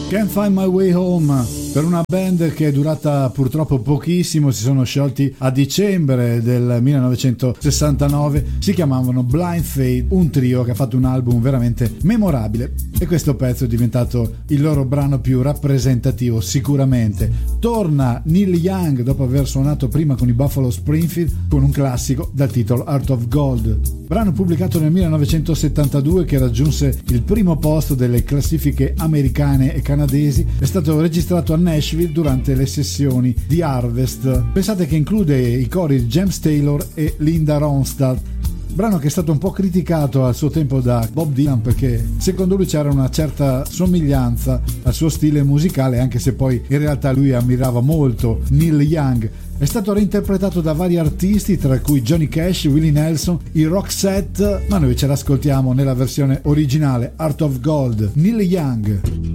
Can't Find My Way Home, per una band che è durata purtroppo pochissimo, si sono sciolti a dicembre del 1969, si chiamavano Blind Faith, un trio che ha fatto un album veramente memorabile e questo pezzo è diventato il loro brano più rappresentativo sicuramente. Torna Neil Young dopo aver suonato prima con i Buffalo Springfield con un classico dal titolo Heart of Gold, brano pubblicato nel 1972 che raggiunse il primo posto delle classifiche americane e canadesi. È stato registrato a Nashville durante le sessioni di Harvest. Pensate che include i cori di James Taylor e Linda Ronstadt, brano che è stato un po' criticato al suo tempo da Bob Dylan perché secondo lui c'era una certa somiglianza al suo stile musicale, anche se poi in realtà lui ammirava molto Neil Young. È stato reinterpretato da vari artisti, tra cui Johnny Cash, Willie Nelson, i Roxette, ma noi ce l'ascoltiamo nella versione originale, Heart of Gold, Neil Young.